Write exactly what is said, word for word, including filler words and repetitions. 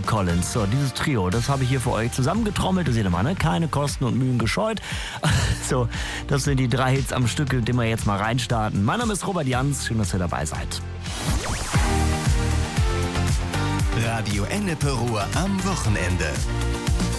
Collins. So, dieses Trio, das habe ich hier für euch zusammengetrommelt. Das seht ihr mal, ne? Keine Kosten und Mühen gescheut. So, das sind die drei Hits am Stück, in die wir jetzt mal reinstarten. Mein Name ist Robert Jans. Schön, dass ihr dabei seid. Radio Ennepe Ruhr am Wochenende.